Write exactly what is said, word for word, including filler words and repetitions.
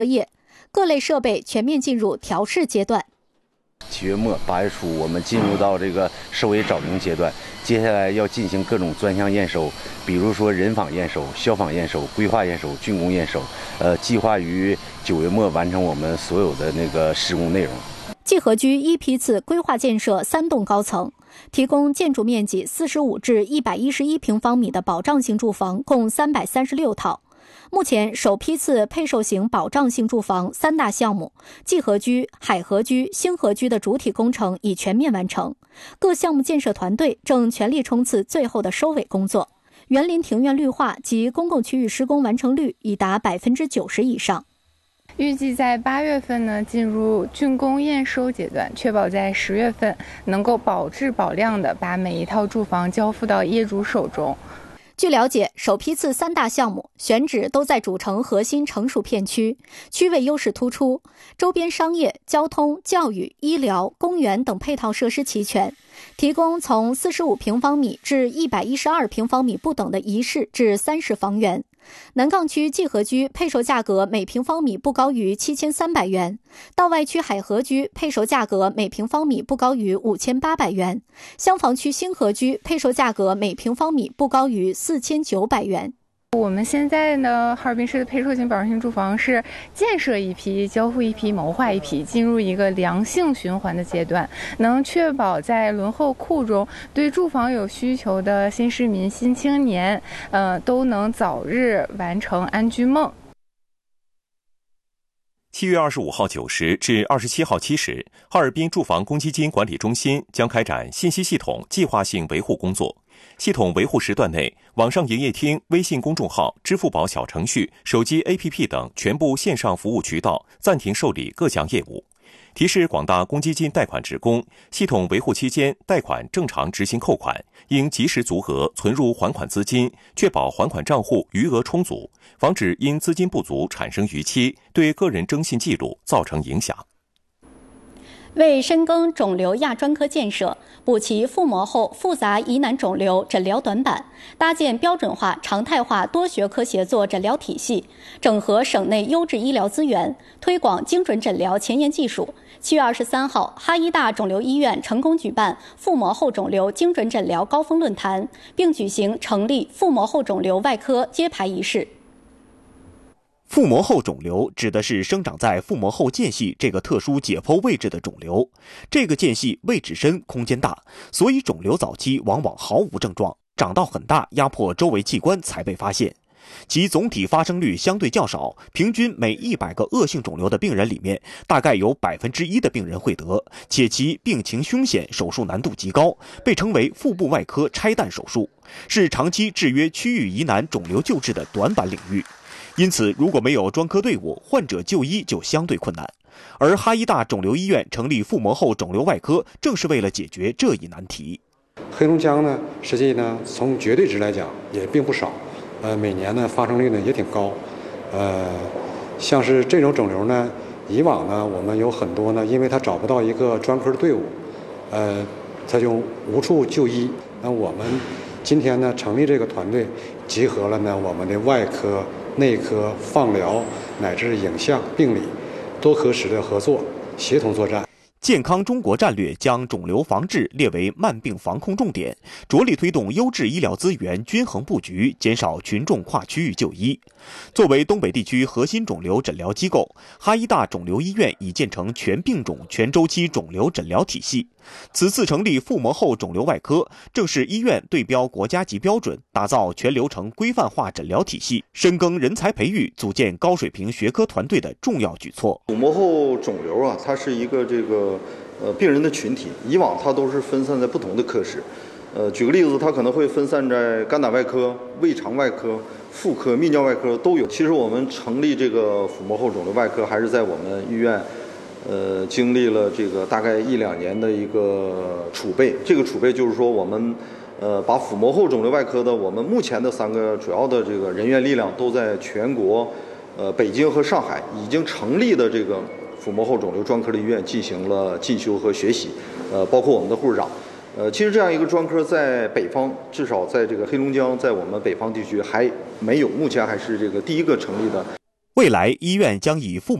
业，各类设备全面进入调试阶段。 七月末八月初，我们进入到这个收尾找名阶段，接下来要进行各种专项验收，比如说人访验收、消防验收、规划验收、竣工验收。呃，计划于九月末完成我们所有的那个施工内容。 济河居一批次规划建设三栋高层，提供建筑面积四十五至一百一十一平方米的保障性住房共三百三十六套。目前首批次配售型保障性住房三大项目，济河居、海河居、星河居的主体工程已全面完成，各项目建设团队正全力冲刺最后的收尾工作。园林庭院绿化及公共区域施工完成率已达百分之九十以上。 预计在八月份呢进入竣工验收阶段，确保在十月份能够保质保量的把每一套住房交付到业主手中。 据了解，首批次三大项目选址都在主城核心成熟片区，区位优势突出，周边商业、交通、教育、医疗、公园等配套设施齐全，提供从四十五平方米至一百一十二平方米不等的一室至三室房源。南岗区济河居配售价格每平方米不高于七千三百元，道外区海河居配售价格每平方米不高于五千八百元，厢房区星河居配售价格每平方米不高于四千九百元。 我们现在呢，哈尔滨市的配售型保障性住房是建设一批、交付一批、谋划一批，进入一个良性循环的阶段，能确保在轮候库中对住房有需求的新市民、新青年，呃，都能早日完成安居梦。 七月二十五号九时至二十七号七时，哈尔滨住房公积金管理中心将开展信息系统计划性维护工作。系统维护时段内，网上营业厅、微信公众号、支付宝小程序、手机 A P P 等全部线上服务渠道暂停受理各项业务。提示广大公积金贷款职工，系统维护期间贷款正常执行扣款，应及时足额存入还款资金，确保还款账户余额充足，防止因资金不足产生逾期，对个人征信记录造成影响。 为深耕肿瘤亚专科建设，补齐腹膜后复杂疑难肿瘤诊疗短板，搭建标准化、常态化多学科协作诊疗体系，整合省内优质医疗资源，推广精准诊疗前沿技术。七月二十三号，哈医大肿瘤医院成功举办腹膜后肿瘤精准诊疗高峰论坛，并举行成立腹膜后肿瘤外科揭牌仪式。 腹膜后肿瘤指的是生长在腹膜后间隙这个特殊解剖位置的肿瘤，这个间隙位置深、空间大，所以肿瘤早期往往毫无症状，长到很大压迫周围器官才被发现。其总体发生率相对较少，平均每一百个恶性肿瘤的病人里面，大概有百分之一的病人会得，且其病情凶险，手术难度极高，被称为腹部外科拆弹手术，是长期制约区域疑难肿瘤救治的短板领域。因此，如果没有专科队伍，患者就医就相对困难。而哈医大肿瘤医院成立腹膜后肿瘤外科，正是为了解决这一难题。 黑龙江呢，实际呢，从绝对值来讲也并不少，呃，每年呢发生率呢也挺高。呃，像是这种肿瘤呢，以往呢我们有很多呢，因为他找不到一个专科的队伍，呃，他就无处就医。那我们今天呢成立这个团队，集合了呢我们的外科、内科、放疗乃至影像、病理多科室的合作，协同作战。 健康中国战略将肿瘤防治列为慢病防控重点，着力推动优质医疗资源均衡布局，减少群众跨区域就医。作为东北地区核心肿瘤诊疗机构，哈医大肿瘤医院已建成全病种、全周期肿瘤诊疗体系。此次成立腹膜后肿瘤外科，正是医院对标国家级标准，打造全流程规范化诊疗体系，深耕人才培育，组建高水平学科团队的重要举措。 腹膜后肿瘤啊，它是一个这个呃病人的群体，以往它都是分散在不同的科室。呃，举个例子，它可能会分散在肝胆外科、胃肠外科、妇科、泌尿外科都有。其实我们成立这个腹膜后肿瘤外科，还是在我们医院。呃，经历了这个大概一两年的一个储备，这个储备就是说，我们呃把腹膜后肿瘤外科的我们目前的三个主要的这个人员力量都在全国，呃北京和上海已经成立的这个腹膜后肿瘤专科的医院进行了进修和学习，呃，包括我们的护士长。呃，其实这样一个专科在北方，至少在这个黑龙江，在我们北方地区还没有，目前还是这个第一个成立的。 未来医院将以腹